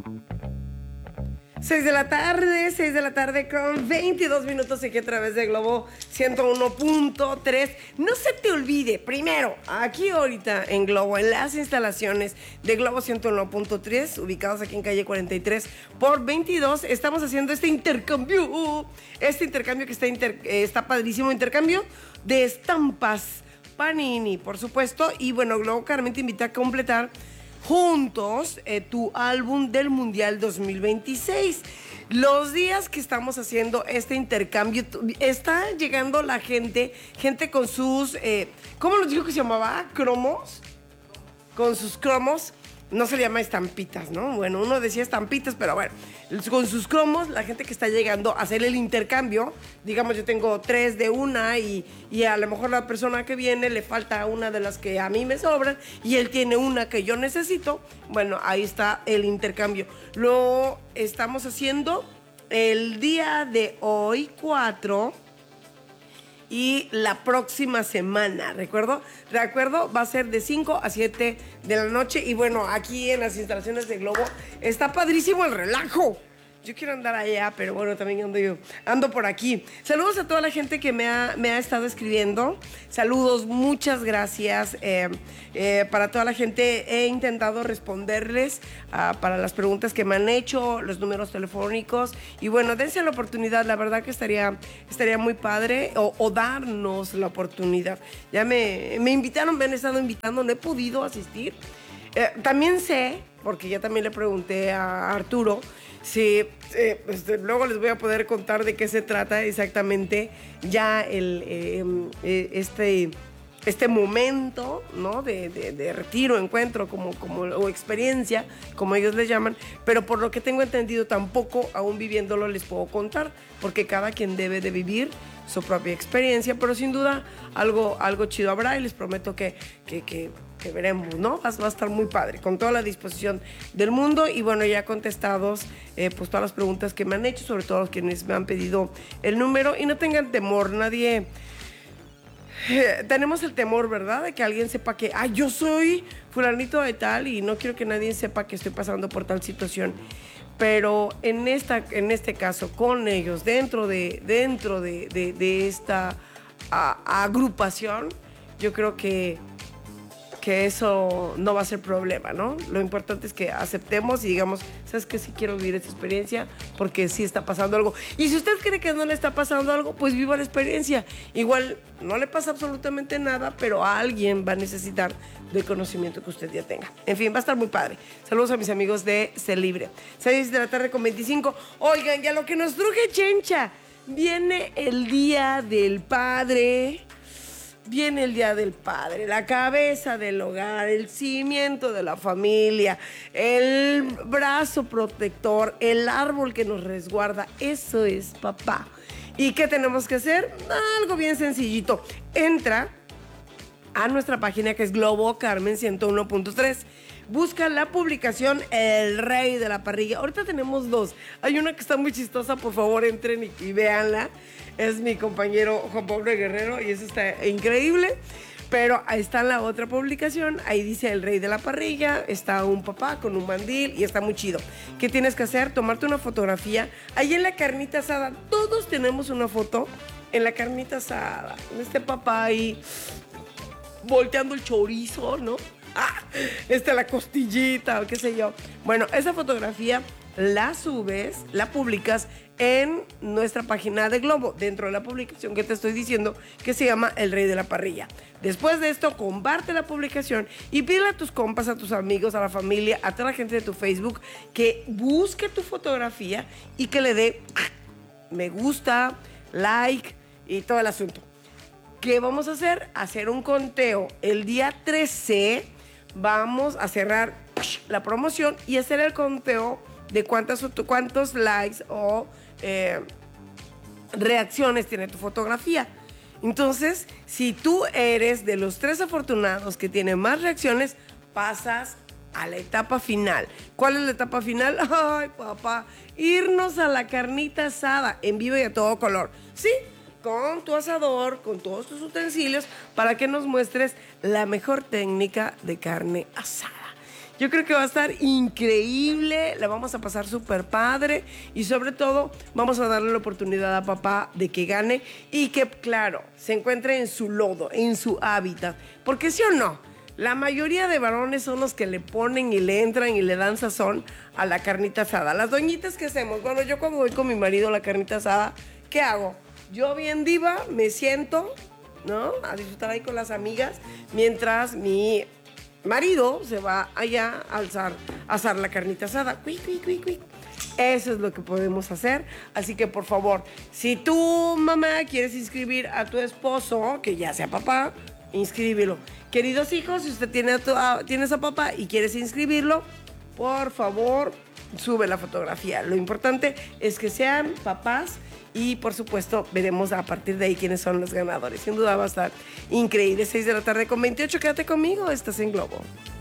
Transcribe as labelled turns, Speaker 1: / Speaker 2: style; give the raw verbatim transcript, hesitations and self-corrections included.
Speaker 1: seis de la tarde, seis de la tarde con veintidós minutos aquí a través de Globo ciento uno punto tres. No se te olvide, primero, aquí ahorita en Globo, en las instalaciones de Globo ciento uno punto tres, ubicados aquí en calle cuarenta y tres por veintidós, estamos haciendo este intercambio, este intercambio que está, inter, eh, está padrísimo, intercambio de estampas Panini, por supuesto, y bueno, Globo Carmen te invita a completar juntos eh, tu álbum del Mundial dos mil veintiséis. Los días que estamos haciendo este intercambio, está llegando la gente, gente con sus, eh, ¿cómo los digo que se llamaba? ¿Cromos? Con sus cromos. No se le llama estampitas, ¿no? Bueno, uno decía estampitas, pero bueno, con sus cromos, la gente que está llegando a hacer el intercambio, digamos, yo tengo tres de una y, y a lo mejor la persona que viene le falta una de las que a mí me sobran y él tiene una que yo necesito. Bueno, ahí está el intercambio. Lo estamos haciendo el día de hoy, cuatro, y la próxima semana, ¿recuerdo? Recuerdo, va a ser de cinco a siete de la noche. Y bueno, aquí en las instalaciones de Globo está padrísimo el relajo. Yo quiero andar allá, pero bueno, también ando yo, ando por aquí. Saludos a toda la gente que me ha, me ha estado escribiendo. Saludos, muchas gracias. Eh, eh, para toda la gente he intentado responderles uh, para las preguntas que me han hecho, los números telefónicos. Y bueno, dense la oportunidad, la verdad que estaría, estaría muy padre, o, o darnos la oportunidad. Ya me, me invitaron, me han estado invitando, no he podido asistir. Eh, también sé, porque ya también le pregunté a Arturo, sí, eh, pues, luego les voy a poder contar de qué se trata exactamente ya el, eh, eh, este, este momento, ¿no? de, de, de retiro, encuentro, como, como, o experiencia, como ellos les llaman, pero por lo que tengo entendido tampoco, aún viviéndolo, les puedo contar, porque cada quien debe de vivir su propia experiencia, pero sin duda algo, algo chido habrá y les prometo que, que, que que veremos, ¿no? Va, va a estar muy padre, con toda la disposición del mundo. Y bueno, ya contestados eh, pues todas las preguntas que me han hecho, sobre todo los quienes me han pedido el número. Y no tengan temor, nadie... Eh, tenemos el temor, ¿verdad? De que alguien sepa que, ah, yo soy fulanito de tal y no quiero que nadie sepa que estoy pasando por tal situación. Pero en, esta, en este caso, con ellos, dentro de, dentro de, de, de esta a, agrupación, yo creo que que eso no va a ser problema, ¿no? Lo importante es que aceptemos y digamos, ¿sabes qué? Sí quiero vivir esta experiencia porque sí está pasando algo. Y si usted cree que no le está pasando algo, pues viva la experiencia. Igual no le pasa absolutamente nada, pero a alguien va a necesitar del conocimiento que usted ya tenga. En fin, va a estar muy padre. Saludos a mis amigos de Ser Libre. seis de la tarde con veinticinco. Oigan, ya lo que nos truje, Chencha, viene el Día del Padre. Viene el Día del Padre, la cabeza del hogar, el cimiento de la familia, el brazo protector, el árbol que nos resguarda. Eso es papá. ¿Y qué tenemos que hacer? Algo bien sencillito. Entra a nuestra página que es Globo Carmen ciento uno punto tres. Busca la publicación El Rey de la Parrilla. Ahorita tenemos dos. Hay una que está muy chistosa, por favor entren y, y véanla. Es mi compañero Juan Pablo Guerrero y eso está increíble. Pero ahí está la otra publicación, ahí dice El Rey de la Parrilla, está un papá con un mandil y está muy chido. ¿Qué tienes que hacer? Tomarte una fotografía. Ahí en la carnita asada, todos tenemos una foto en la carnita asada. Este papá ahí volteando el chorizo, ¿no? Ah, este, la costillita o qué sé yo. Bueno, esa fotografía la subes, la publicas en nuestra página de Globo, dentro de la publicación que te estoy diciendo, que se llama El Rey de la Parrilla. Después de esto, comparte la publicación y pídele a tus compas, a tus amigos, a la familia, a toda la gente de tu Facebook que busque tu fotografía y que le dé me gusta, like y todo el asunto. ¿Qué vamos a hacer? Hacer un conteo. El día trece vamos a cerrar la promoción y hacer el conteo de cuántas, cuántos likes o eh, reacciones tiene tu fotografía. Entonces, si tú eres de los tres afortunados que tienen más reacciones, pasas a la etapa final. ¿Cuál es la etapa final? Ay, papá, irnos a la carnita asada en vivo y a todo color. Sí, con tu asador, con todos tus utensilios, para que nos muestres la mejor técnica de carne asada. Yo creo que va a estar increíble, la vamos a pasar súper padre y sobre todo vamos a darle la oportunidad a papá de que gane y que, claro, se encuentre en su lodo, en su hábitat. Porque sí o no, la mayoría de varones son los que le ponen y le entran y le dan sazón a la carnita asada. Las doñitas, ¿qué hacemos? Bueno, yo cuando voy con mi marido a la carnita asada, ¿qué hago? Yo bien diva, me siento, ¿no? A disfrutar ahí con las amigas, mientras mi marido se va allá a alzar, a asar la carnita asada. Cui, cui, cui, cui. Eso es lo que podemos hacer. Así que, por favor, si tú, mamá, quieres inscribir a tu esposo, que ya sea papá, inscríbelo. Queridos hijos, si usted tiene a, tu, a, tienes a papá y quieres inscribirlo, por favor, sube la fotografía. Lo importante es que sean papás y, por supuesto, veremos a partir de ahí quiénes son los ganadores. Sin duda va a estar increíble. seis de la tarde con veintiocho. Quédate conmigo. Estás en Globo.